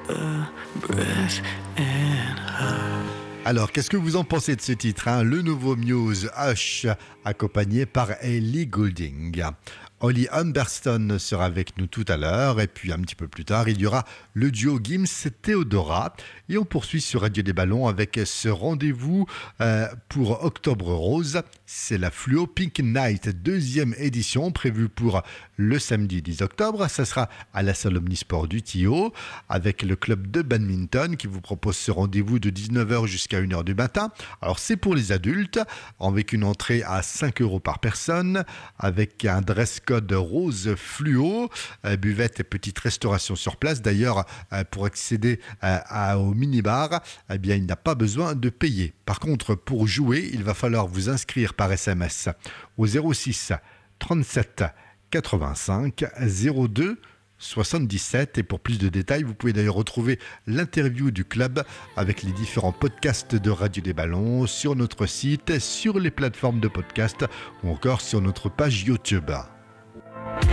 breath in her. Alors, qu'est-ce que vous en pensez de ce titre, hein? Le nouveau Muse, Hush, accompagné par Ellie Goulding. Holly Humberstone sera avec nous tout à l'heure, et puis un petit peu plus tard, il y aura le duo Gims-Theodora. Et on poursuit sur Radio des Ballons avec ce rendez-vous pour Octobre Rose. C'est la Fluo Pink Night, deuxième édition, prévue pour le samedi 10 octobre. Ça sera à la salle Omnisport du Tio, avec le club de badminton qui vous propose ce rendez-vous de 19h jusqu'à 1h du matin. Alors c'est pour les adultes, avec une entrée à 5 € par personne, avec un dress code rose fluo, buvette et petite restauration sur place. D'ailleurs, pour accéder au minibar, eh bien, il n'a pas besoin de payer. Par contre, pour jouer, il va falloir vous inscrire par SMS au 06 37 85 02 77. Et pour plus de détails, vous pouvez d'ailleurs retrouver l'interview du club avec les différents podcasts de Radio des Ballons sur notre site, sur les plateformes de podcast ou encore sur notre page YouTube.